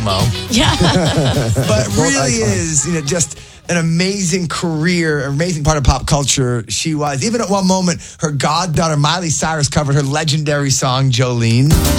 Mo. Yeah. But really is, just an amazing career, amazing part of pop culture she was. Even at one moment, her goddaughter, Miley Cyrus, covered her legendary song, Jolene.